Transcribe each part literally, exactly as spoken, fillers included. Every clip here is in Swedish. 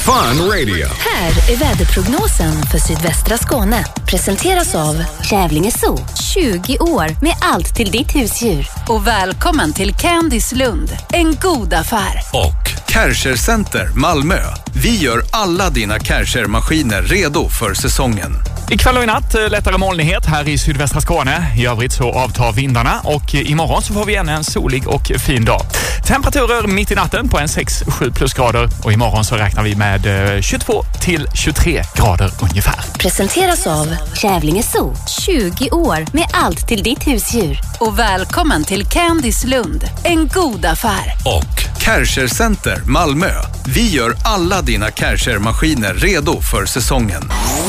Fun Radio. Här är väderprognosen för sydvästra Skåne. Presenteras av Kävlinge Zoo. tjugo år med allt till ditt husdjur. Och välkommen till Candice Lund. En god affär. Och Kärcher Center Malmö. Vi gör alla dina Kärcher-maskiner redo för säsongen. Ikväll och i natt lättare molnighet här i sydvästra Skåne. I övrigt så avtar vindarna och imorgon så får vi än en solig och fin dag. Temperaturer mitt i natten på en sex sju plusgrader och imorgon så räknar vi med tjugotvå till tjugotre grader ungefär. Presenteras av Kävlinge Zoo. tjugo år med allt till ditt husdjur. Och välkommen till Candice Lund. En god affär. Och Kärcher Center Malmö. Vi gör alla dina Kärcher-maskiner redo för säsongen.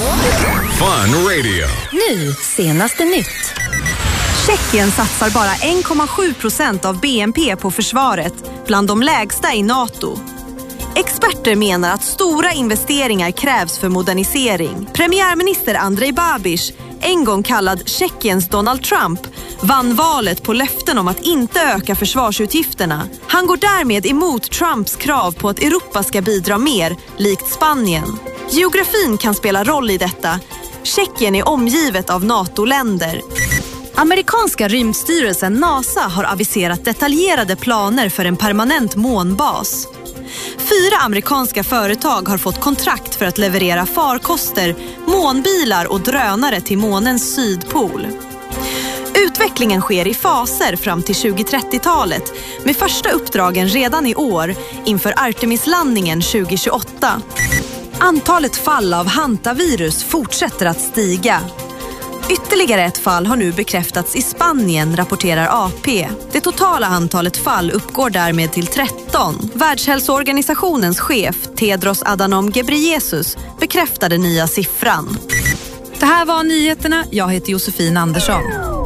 Fun Radio. Nu senaste nytt. Tjeckien satsar bara en komma sju procent av B N P på försvaret, bland de lägsta i NATO. Experter menar att stora investeringar krävs för modernisering. Premiärminister Andrej Babiš, en gång kallad Tjeckiens Donald Trump, vann valet på löften om att inte öka försvarsutgifterna. Han går därmed emot Trumps krav på att Europa ska bidra mer, likt Spanien. Geografin kan spela roll i detta. Tjeckien är omgivet av NATO-länder. Amerikanska rymdstyrelsen NASA har aviserat detaljerade planer för en permanent månbas. Fyra amerikanska företag har fått kontrakt för att leverera farkoster, månbilar och drönare till månens sydpol. Utvecklingen sker i faser fram till tjugo-trettiotalet med första uppdragen redan i år inför Artemis-landningen tjugo tjugoåtta. Antalet fall av hantavirus fortsätter att stiga. Ytterligare ett fall har nu bekräftats i Spanien, rapporterar A P. Det totala antalet fall uppgår därmed till tretton. Världshälsoorganisationens chef Tedros Adhanom Ghebreyesus bekräftade nya siffran. Det här var nyheterna. Jag heter Josefin Andersson.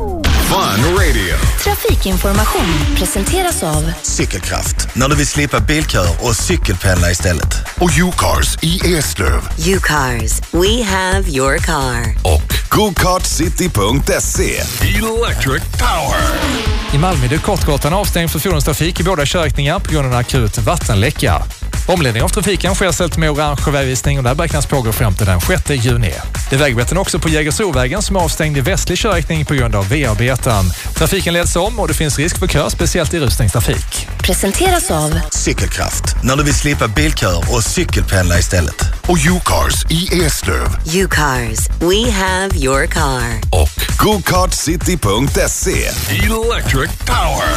Fun Radio. Trafikinformation presenteras av Cykelkraft, när du vill slippa bilköer och cykelpendla istället. Och U-Cars i Eslöv. U-Cars. We have your car. Och go kart city punkt se. Electric Power. I Malmö är Kortgatan avstängd för fordonstrafik i båda körriktningar på grund av en akut vattenläcka. Omledning av trafiken sker ställt med orange vägvisning och där beräknas pågå fram till den sjätte juni. Det är vägbeten också på Jägersrovägen som är avstängd i västlig körriktning på grund av V-arbeten. Trafiken leds om och det finns risk för kö, speciellt i rusningstrafik. Presenteras av Cykelkraft, när du vill slippa bilköer och cykelpendla istället. Och U-Cars i Eslöv. U-Cars. We have your car. Och go kart city punkt se. Electric Power.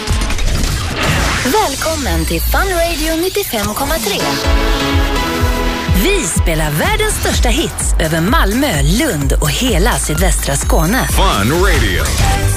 Välkommen till Fun Radio nittiofem komma tre. Vi spelar världens största hits över Malmö, Lund och hela sydvästra Skåne. Fun Radio.